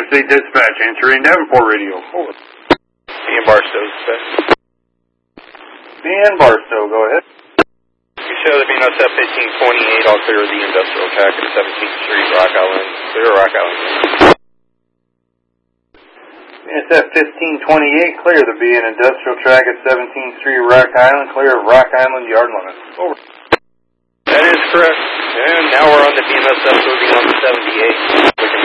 Interstate Dispatch, answering Davenport Radio. Over. Ian Barstow, dispatch. Dan Barstow, go ahead. You show the BNSF 1528, all clear the industrial track at 17th Street, Rock Island. Clear Rock Island. BNSF 1528, clear the B and industrial track at 17th Street, Rock Island, clear of Rock Island yard limit. Over. That is correct. And now we're on the BNSF moving on to 78.